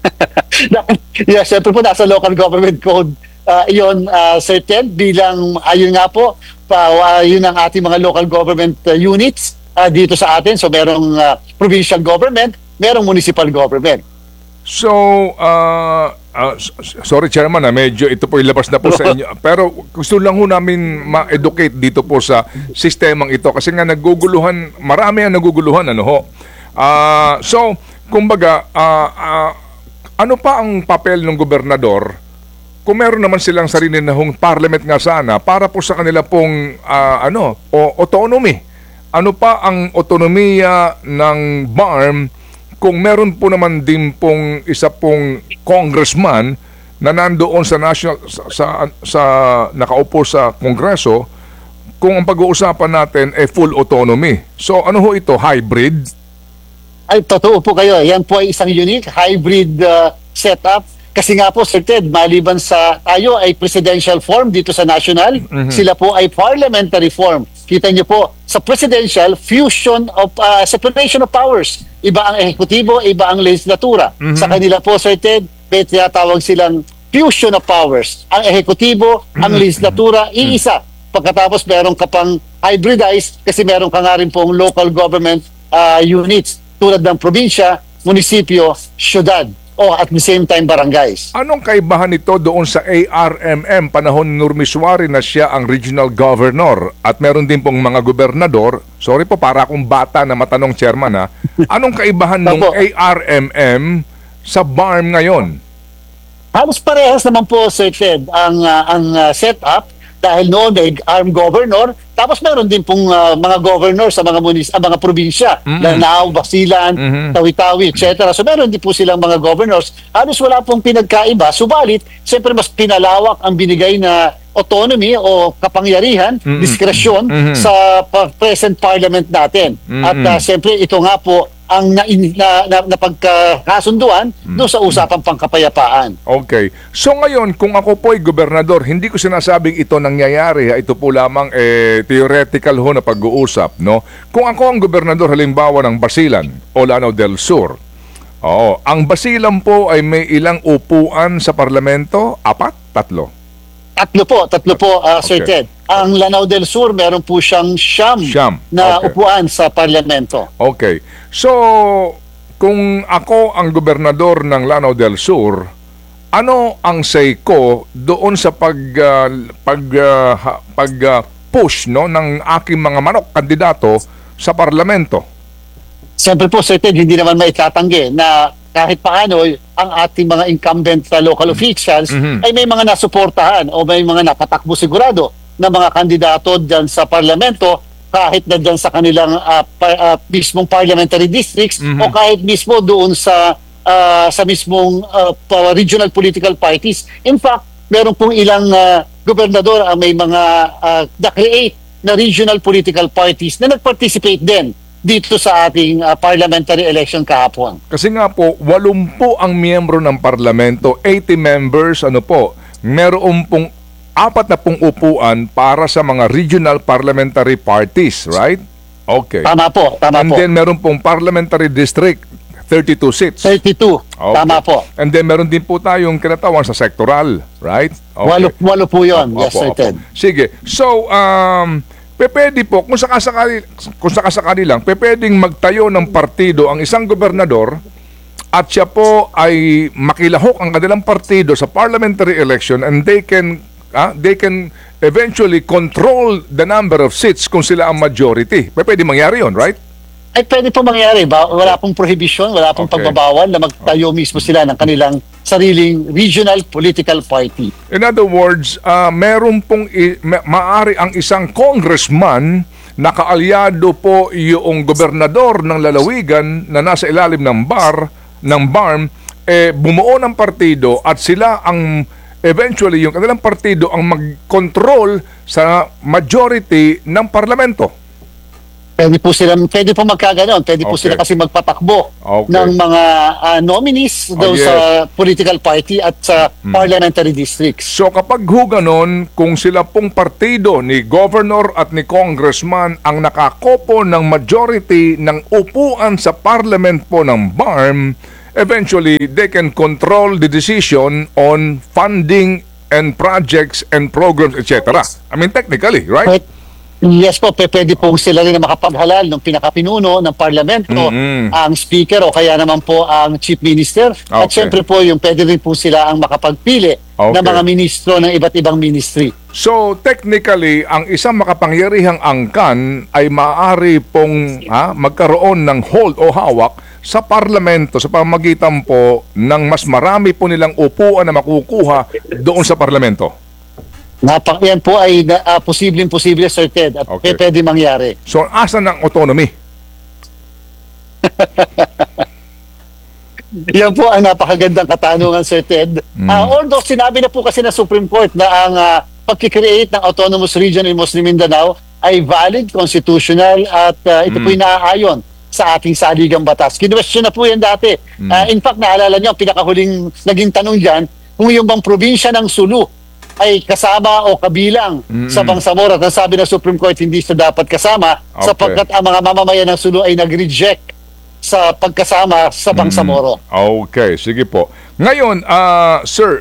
Yeah, syempre po nasa local government code iyon, Sir Ted, bilang ayun nga po, yun ang ating mga local government units dito sa atin. So merong provincial government, merong municipal government. So, sorry Chairman, medyo ito po ilabas na po sa inyo. Pero gusto lang ho namin ma-educate dito po sa sistemang ito kasi nga naguguluhan, marami ang naguguluhan, ano ho. So, kumbaga, ano pa ang papel ng gobernador kung meron naman silang sarili na hong parliament nga sana para po sa kanila pong autonomy? Ano pa ang autonomiya ng BARM kung meron po naman din pong isa pong congressman na nandoon sa nakaupo sa Kongreso kung ang pag-uusapan natin ay full autonomy? So ano ho ito, hybrid? Ay, totoo po kayo. Yan po ay isang unique hybrid setup. Kasi nga po, Sir Ted, maliban sa tayo ay presidential form dito sa national, sila po ay parliamentary form. Kita niyo po, sa presidential, fusion of, separation of powers. Iba ang ehekutibo, iba ang legislatura. Sa kanila po, Sir Ted, may tinatawag silang fusion of powers. Ang ehekutibo, ang legislatura, iisa. Pagkatapos meron ka pang hybridized kasi meron ka nga rin pong local government units tulad ng probinsya, munisipyo, syudad. O at the same time barangays. Anong kaibahan nito doon sa ARMM panahon ni Nurmiswari na siya ang regional governor at meron din pong mga gobernador? Sorry po, para akong bata na matanong chairman ha. Anong kaibahan ng ARMM sa BARM ngayon? Halos parehas naman po, Sir Ted, ang setup dahil noon may armed governor, tapos meron din pong mga governor sa mga probinsya, Lanao, Basilan, Tawi-Tawi, etc. So meron din po silang mga governors. Halos wala pong pinagkaiba, subalit siyempre mas pinalawak ang binigay na autonomy o kapangyarihan, diskresyon sa present parliament natin. At siyempre ito nga po ang napagkasunduan doon sa usapang pangkapayapaan. Okay. So ngayon, kung ako po ay gobernador, hindi ko sinasabing ito nangyayari. Ito po lamang theoretical ho na pag-uusap. No? Kung ako ang gobernador halimbawa ng Basilan o Lanao del Sur, ang Basilan po ay may ilang upuan sa parlamento? 4? 3? Tatlo po, Sir Ted. Ang Lanao del Sur, meron po siyang siyam na upuan sa parlamento. Okay. So, kung ako ang gobernador ng Lanao del Sur, ano ang say ko doon sa pag-push ng aking mga manok kandidato sa parlamento? Siyempre po, Sir Ted, hindi naman maitatanggi na kahit paano ang ating mga incumbent local officials ay may mga nasuportahan o may mga napatakbo sigurado na mga kandidato dyan sa parlamento kahit na dyan sa kanilang mismong parliamentary districts o kahit mismo doon sa mismong regional political parties. In fact, meron pong ilang gobernador may mga na-create na regional political parties na nag-participate din dito sa ating parliamentary election kahapon. Kasi nga po, 80 ang miyembro ng parlamento, 80 members, meron pong 40 upuan para sa mga regional parliamentary parties, right? Okay. Tama po. And then meron pong parliamentary district, 32 seats. 32. Okay. Tama po. And then meron din po tayong kinatawan sa sectoral, right? Okay. Walo po yun. Yes, Sir Ted. Sige. So, pwede po, kung sakasakali lang, pwedeng magtayo ng partido ang isang gobernador at siya po ay makilahok ang kanilang partido sa parliamentary election and they can eventually control the number of seats kung sila ang majority. Pwede mangyari yun, right? Ay, pwede po mangyari. Wala pong prohibition, wala pong pagbabawal na magtayo mismo sila ng kanilang sariling regional political party. In other words, meron pong maaari ang isang congressman na kaalyado po yung gobernador ng lalawigan na nasa ilalim ng BARM, bumuo ng partido at sila ang eventually yung kanilang partido ang mag-control sa majority ng parlamento. Pwede po magkaganon. Pwede po sila kasi magpatakbo ng mga nominees doon sa political party at sa parliamentary districts. So kapag ganon, kung sila pong partido ni governor at ni congressman ang nakakopo ng majority ng upuan sa parliament po ng BARM, eventually they can control the decision on funding and projects and programs, etc. I mean, technically, right? Right. Yes po, pwede po sila rin na makapaghalal ng pinakapinuno ng parlamento, ang speaker o kaya naman po ang chief minister. At Okay. syempre po, yung pwede rin po sila ang makapagpili ng Okay. mga ministro ng iba't ibang ministry. So, technically, ang isang makapangyarihang angkan ay maaari pong magkaroon ng hold o hawak sa parlamento sa pamamagitan po ng mas marami po nilang upuan na makukuha doon sa parlamento. Yan po ay posibleng-posible, Sir Ted, at Okay. pwede mangyari. So, asan ang autonomy? Yan po ang napakagandang katanungan, Sir Ted. Although sinabi na po kasi ng Supreme Court na ang pagkikreate ng Autonomous Region in Muslim Mindanao ay valid, constitutional, at ito po inaayon sa ating saligang batas. Kinwestiyon na po yan dati. In fact, naalala niyo, ang pinakahuling naging tanong dyan, kung yung bang probinsya ng Sulu ay kasama o kabilang sa Bangsamoro. At ang sabi ng Supreme Court, hindi ito dapat kasama sapagkat ang mga mamamayan ng Sulu ay nag-reject sa pagkasama sa Bangsamoro. Okay, sige po. Ngayon, sir,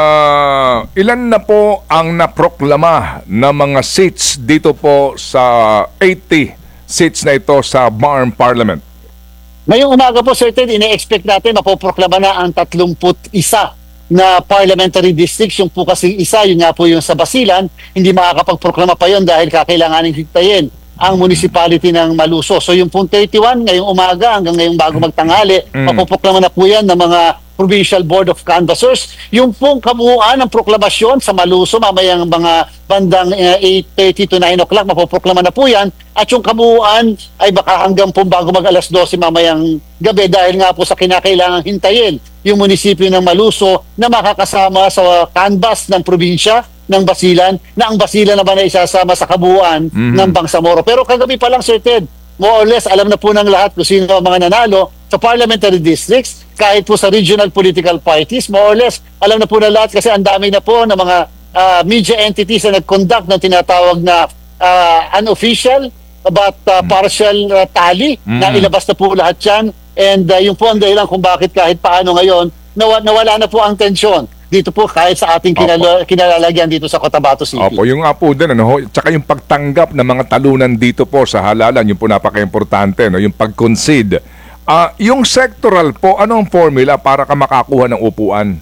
ilan na po ang naproklama na mga seats dito po sa 80 seats na ito sa Barm Parliament? Ngayong umaga po, Sir Ted, ine-expect natin mapoproklama na ang 31 na parliamentary districts. Yung po kasi isa, yun nga po yung sa Basilan, hindi makakapagproklama pa yun dahil kakailanganin hitayin ang municipality ng Maluso. So yung pong 31, ngayong umaga hanggang ngayong bago magtanghali, mapoproklama na po yan ng mga Provincial Board of Canvassers. Yung pong kabuuan ng proklamasyon sa Maluso, mamayang mga bandang 8:30 to 9 o'clock, mapoproklama na po yan. At yung kabuuan ay baka hanggang po bago mag alas 12 mamayang gabi dahil nga po sa kinakailangan hintayin yung munisipyo ng Maluso na makakasama sa canvas ng probinsya ng Basilan, na ang Basilan naman ay isasama sa kabuuan ng Bangsamoro. Pero kagabi pa lang, Sir Ted, more or less, alam na po ng lahat kung sino ang mga nanalo sa parliamentary districts, kahit po sa regional political parties, more or less, alam na po ng lahat kasi ang dami na po ng mga media entities na nag-conduct ng tinatawag na unofficial but partial tally na ilabas na po lahat yan. And yung po ang dahilan kung bakit kahit paano ngayon, nawala na po ang tensyon dito po kahit sa ating kinalalagyan dito sa Cotabato City. Opo, yung nga po din, ano, tsaka yung pagtanggap ng mga talunan dito po sa halalan, yung po napaka-importante, no, yung pag-concede. Yung sectoral po, anong formula para ka makakuha ng upuan?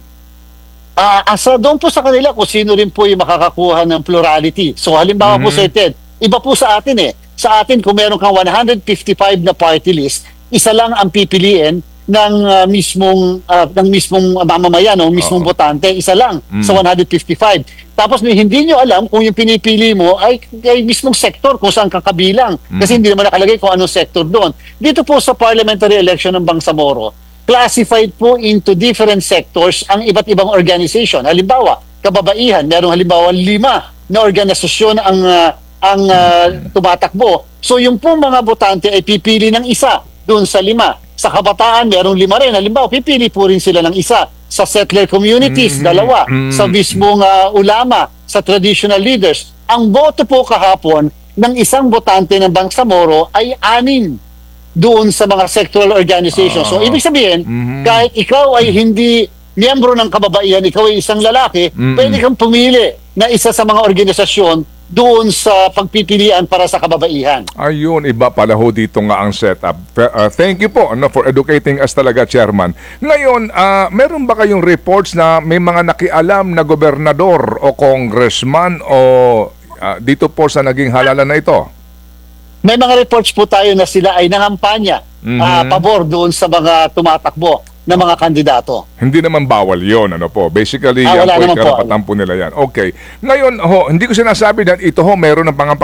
Asa doon po sa kanila kung sino rin po yung makakakuha ng plurality. So halimbawa po, Sir Ted, iba po sa atin eh. Sa atin, kung meron kang 155 na party list, isa lang ang pipiliin ng mismong mamamayan o mismong botante, isa lang sa 155. Tapos hindi nyo alam kung yung pinipili mo ay mismong sektor kung saan kakabilang. Kasi hindi naman nakalagay kung anong sektor doon. Dito po sa parliamentary election ng Bangsamoro, classified po into different sectors ang iba't ibang organization. Halimbawa, kababaihan, merong halimbawa 5 na organisasyon ang tumatakbo. So yung pong mga botante ay pipili ng isa doon sa 5. Sa kabataan, merong 5 rin. Halimbawa, pipili po rin sila ng isa. Sa settler communities, 2. Sa mismong ulama, sa traditional leaders. Ang boto po kahapon ng isang botante ng Bangsamoro ay 6 doon sa mga sectoral organizations. So, ibig sabihin, kahit ikaw ay hindi miyembro ng kababaihan, ikaw ay isang lalaki, pwede kang pumili na isa sa mga organisasyon doon sa pagpipilian para sa kababaihan. Ayun, iba pala ho dito nga ang setup. Thank you po for educating us talaga, Chairman. Ngayon, meron ba kayong reports na may mga nakialam na gobernador o congressman o dito po sa naging halalan na ito? May mga reports po tayo na sila ay nangampanya pabor doon sa mga tumatakbo na mga kandidato. Hindi naman bawal yon, ano po. Basically, yan wala po naman karapatan po nila yan. Okay. Ngayon, hindi ko sinasabi na ito meron ng